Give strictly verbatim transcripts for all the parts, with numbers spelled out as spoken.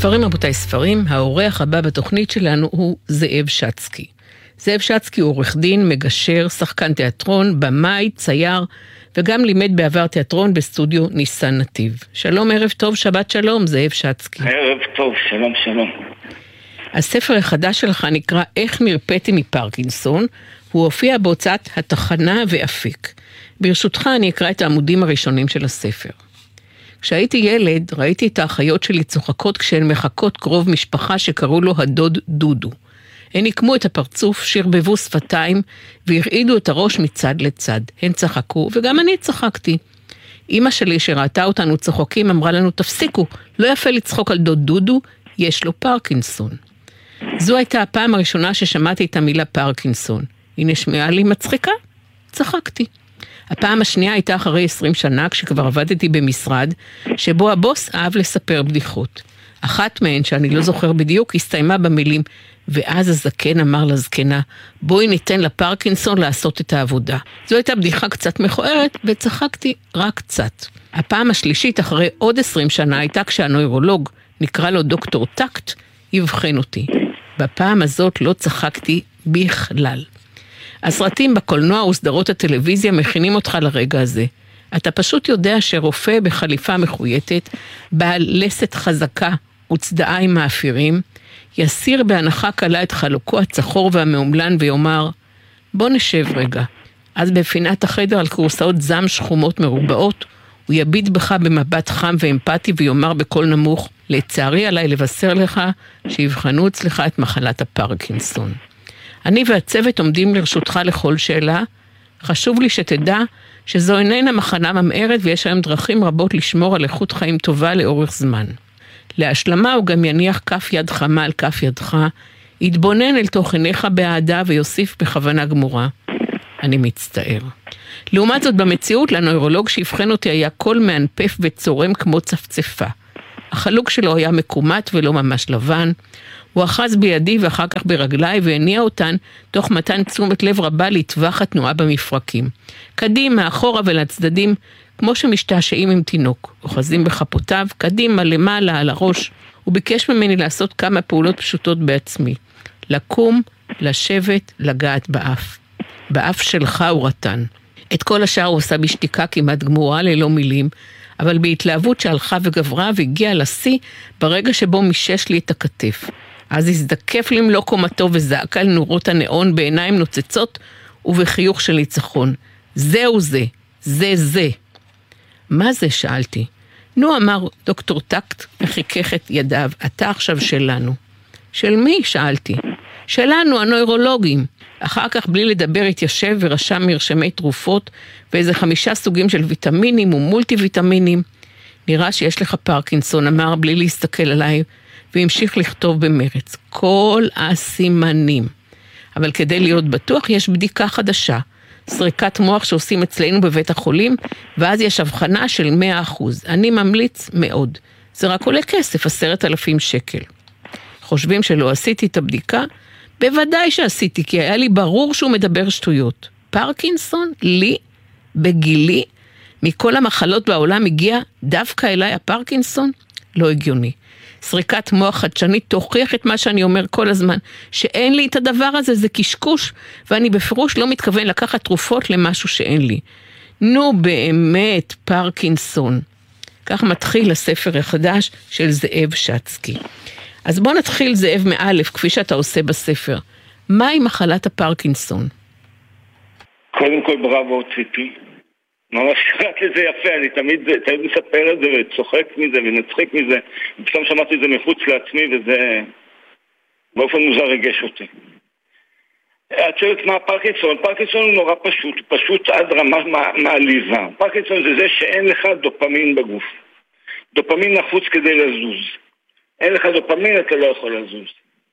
ספרים רבותיי ספרים, האורח הבא בתוכנית שלנו הוא זאב שצקי. זאב שצקי הוא עורך דין, מגשר, שחקן תיאטרון, במאי, צייר, וגם לימד בעבר תיאטרון בסטודיו ניסן נתיב. שלום, ערב טוב, שבת שלום, זאב שצקי. ערב טוב, שלום, שלום. הספר החדש שלך נקרא איך נרפאתי מפרקינסון, הוא הופיע בהוצאת התחנה ואפיק. ברשותך אני אקרא את העמודים הראשונים של הספר. כשהייתי ילד, ראיתי את האחיות שלי צוחקות כשהן מחכות קרוב משפחה שקראו לו הדוד דודו. הן עקמו את הפרצוף, שרבבו שפתיים, והרעידו את הראש מצד לצד. הן צחקו, וגם אני צחקתי. אמא שלי שראתה אותנו צוחקים, אמרה לנו, תפסיקו, לא יפה לצחוק על דוד דודו, יש לו פרקינסון. זו הייתה הפעם הראשונה ששמעתי את המילה פרקינסון. היא נשמעה לי מצחיקה? צחקתי. הפעם השנייה הייתה אחרי עשרים שנה, כשכבר עבדתי במשרד, שבו הבוס אהב לספר בדיחות. אחת מהן, שאני לא זוכר בדיוק, הסתיימה במילים, ואז הזקן אמר לזקנה, בואי ניתן לפרקינסון לעשות את העבודה. זו הייתה בדיחה קצת מכוערת, וצחקתי רק קצת. הפעם השלישית, אחרי עוד עשרים שנה, הייתה כשהנוירולוג, נקרא לו דוקטור טקט, יבחן אותי. בפעם הזאת לא צחקתי בכלל. הסרטים בקולנוע וסדרות הטלוויזיה מכינים אותך לרגע הזה. אתה פשוט יודע שרופא בחליפה מחויטת, בעל לסת חזקה וצדעיים מאפירים, יסיר בהנחה קלה את חלוקו הצחור והמאומלן ויאמר, בוא נשב רגע. אז בפינת החדר על קורסאות זם שחומות מרובעות, הוא יביט בך במבט חם ואמפתי ויאמר בקול נמוך, לצערי עליי לבשר לך שיבחנו אצלך את מחלת הפרקינסון. אני והצוות עומדים לרשותך לכל שאלה. חשוב לי שתדע שזו איננה מחלה ממארת ויש היום דרכים רבות לשמור על איכות חיים טובה לאורך זמן. להשלמה הוא גם יניח כף יד חמה על כף ידך, יתבונן אל תוך עיניך באהדה ויוסיף בכוונה גמורה. אני מצטער. לעומת זאת במציאות לנוירולוג שיבחן אותי היה קול מאנפף וצורם כמו צפצפה. החלוק שלו היה מקומט ולא ממש לבן. הוא אחז בידי ואחר כך ברגליי והניע אותן תוך מתן תשומת לב רבה לטווח התנועה במפרקים. קדימה, אחורה ולצדדים, כמו שמשתעשעים עם תינוק. אוחזים בכפותיו, קדימה, למעלה, על הראש. הוא ביקש ממני לעשות כמה פעולות פשוטות בעצמי. לקום, לשבת, לגעת באף. באף שלך הוא רטן. את כל השאר הוא עושה בשתיקה כמעט גמורה ללא מילים, אבל בהתלהבות שהלכה וגברה והגיעה לשיא ברגע שבו מישש לי את הכתף. אז הזדקף למלוא קומתו וזעק על נורות הנאון בעיניים נוצצות ובחיוך של ניצחון. זהו זה, זה זה. מה זה? שאלתי. נו, אמר דוקטור טקט וחיכך את ידיו, אתה עכשיו שלנו. של מי? שאלתי. שלנו, הנוירולוגים. אחר כך בלי לדבר התיישב ורשם מרשמי תרופות ואיזה חמישה סוגים של ויטמינים ומולטי ויטמינים. נראה שיש לך פרקינסון, אמר בלי להסתכל עליי, והמשיך לכתוב במרץ. כל הסימנים. אבל כדי להיות בטוח יש בדיקה חדשה. סריקת מוח שעושים אצלנו בבית החולים, ואז יש הבחנה של מאה אחוז. אני ממליץ מאוד. זה רק עולה כסף, עשרת אלפים שקל. חושבים שלא עשיתי את הבדיקה? בוודאי שעשיתי, כי היה לי ברור שהוא מדבר שטויות. פרקינסון, לי, בגילי, מכל המחלות בעולם הגיע דווקא אליי הפרקינסון? לא הגיוני. סריקת מוח חדשנית תוכיח את מה שאני אומר כל הזמן, שאין לי את הדבר הזה, זה קשקוש, ואני בפירוש לא מתכוון לקחת תרופות למשהו שאין לי. נו באמת, פרקינסון. כך מתחיל הספר החדש של זאב שצקי. אז בוא נתחיל זאב מאלף, כפי שאתה עושה בספר. מהי מחלת הפרקינסון? קודם כל בראבו ציפי. ממש קראת לזה יפה, אני תמיד, תמיד מספר את זה וצוחק מזה ונצחק מזה. פתאום שמעתי את זה מחוץ לעצמי וזה באופן מוזר רגש אותי. את שואלת מה פרקינסון? פרקינסון הוא נורא פשוט, פשוט עד רמה מעליבה. פרקינסון זה זה שאין לך דופמין בגוף. דופמין נחוץ כדי לזוז. אין לך דופמין, אתה לא יכול לזוז.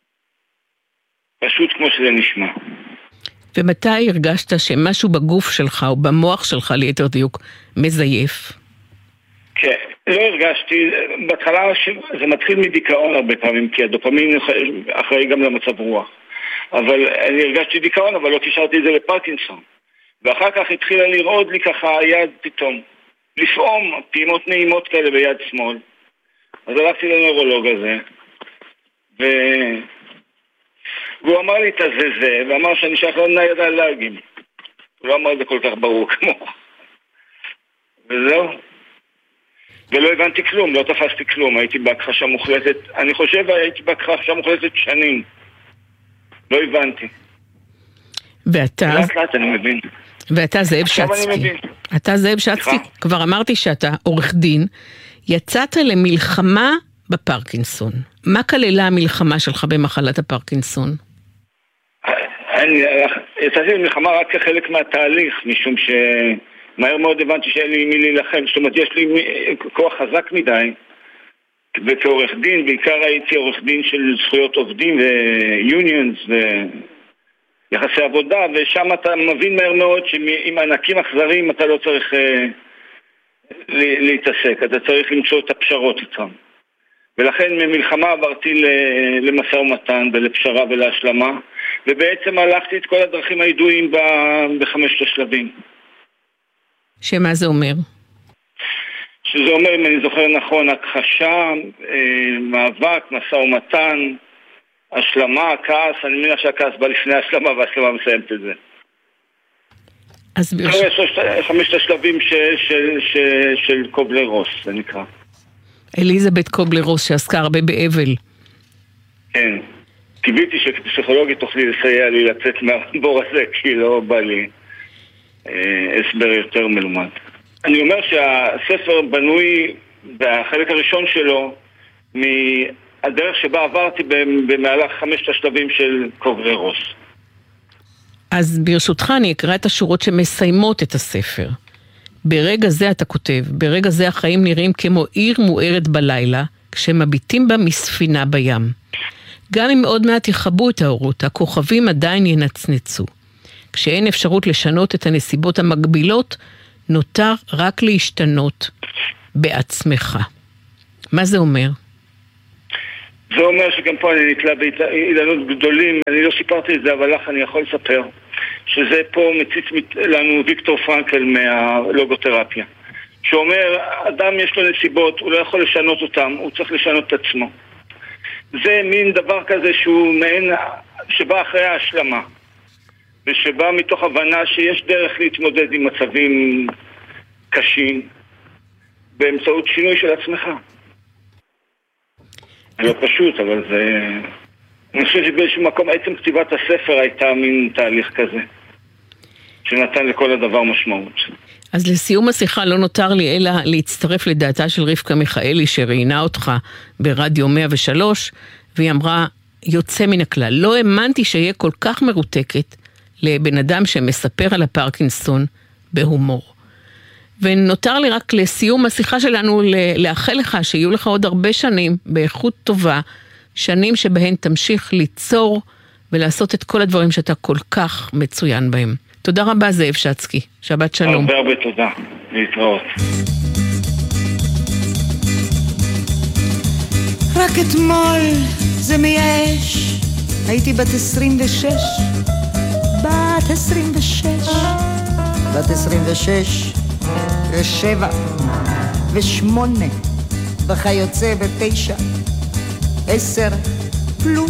פשוט כמו שזה נשמע. ומתי הרגשת שמשהו בגוף שלך או במוח שלך ליתר דיוק מזייף? כן, לא הרגשתי. בהתחלה זה מתחיל מדיכאון הרבה פעמים, כי הדופמין אחראי גם למצב רוח. אבל אני הרגשתי דיכאון, אבל לא קישרתי את זה לפרקינסון. ואחר כך התחילה לרעוד לי ככה היד פתאום. לפעום פעימות נעימות כאלה ביד שמאל. אז הלכתי לנוירולוג הזה, ו... והוא אמר לי את זה זה, ואמר שאני שייך לנייד האלרגיים. הוא לא אמר את זה כל כך ברור כמו. וזהו. ולא הבנתי כלום, לא תפסתי כלום, הייתי בהכחשה מוחלטת, אני חושב הייתי בהכחשה מוחלטת שנים. לא הבנתי. ואתה... לאט לאט אני מבין. ואתה זאב שצקי. אתה זאב שצקי, כבר אמרתי שאתה עורך דין, יצאת למלחמה בפרקינסון. מה כללה המלחמה שלך במחלת הפרקינסון? אני יצאתי למלחמה רק כחלק מהתהליך, משום שמהר מאוד הבנתי שאין לי מי להילחם. זאת אומרת, יש לי כוח חזק מדי, וכעורך דין, בעיקר הייתי עורך דין של זכויות עובדים ויוניונס ויחסי עבודה, ושם אתה מבין מהר מאוד שעם ענקים אכזרים אתה לא צריך אה, להתעסק, אתה צריך למצוא את הפשרות איתם. ולכן ממלחמה עברתי למשא ומתן ולפשרה ולהשלמה, ובעצם הלכתי את כל הדרכים הידועים בחמשת השלבים. שמה זה אומר? שזה אומר, אם אני זוכר נכון, הכחשה, מאבק, משא ומתן, השלמה, כעס. אני מניח שהכעס בא לפני השלמה, והשלמה מסיימת את זה. אז ברש... חמשת השלבים של, של, של, של קובלר-רוס, זה נקרא. אליזבת קובלר-רוס, שעסקה הרבה באבל. כן. קיוויתי שפסיכולוגית תוכלי לסייע לי לצאת מהבור הזה, כי לא בא לי אה, הסבר יותר מלומד. אני אומר שהספר בנוי בחלק הראשון שלו מהדרך שבה עברתי במהלך חמשת השלבים של קובלר-רוס. אז ברשותך אני אקרא את השורות שמסיימות את הספר. ברגע זה אתה כותב, ברגע זה החיים נראים כמו עיר מוארת בלילה, כשמביטים בה מספינה בים. גם אם עוד מעט יחבו את האורות, הכוכבים עדיין ינצנצו. כשאין אפשרות לשנות את הנסיבות המגבילות, נותר רק להשתנות בעצמך. מה זה אומר? זה אומר שגם פה אני נתלה באילנות גדולים, אני לא סיפרתי את זה, אבל לך אני יכול לספר, שזה פה מציץ לנו ויקטור פרנקל מהלוגותרפיה, שאומר, אדם יש לו נסיבות, הוא לא יכול לשנות אותם, הוא צריך לשנות את עצמו. זה מין דבר כזה שהוא מעין, שבא אחרי ההשלמה, ושבא מתוך הבנה שיש דרך להתמודד עם מצבים קשים, באמצעות שינוי של עצמך. לא פשוט, אבל זה... אני חושב שבאיזשהו מקום, עצם כתיבת הספר הייתה מין תהליך כזה, שנתן לכל הדבר משמעות. אז לסיום השיחה לא נותר לי אלא להצטרף לדעתה של רבקה מיכאלי, שראיינה אותך ברדיו מאה ושלוש, והיא אמרה, יוצא מן הכלל. לא האמנתי שיהיה כל כך מרותקת לבן אדם שמספר על הפרקינסון בהומור. ונותר לי רק לסיום השיחה שלנו לאחל לך שיהיו לך עוד הרבה שנים באיכות טובה, שנים שבהן תמשיך ליצור ולעשות את כל הדברים שאתה כל כך מצוין בהם. תודה רבה זאב שצקי, שבת שלום. הרבה הרבה תודה, להתראות. רק אתמול זה מייאש, הייתי בת עשרים ושש, בת עשרים ושש, בת עשרים ושש, ושבע, ושמונה, וכיוצא בתשע, עשר, פלוס.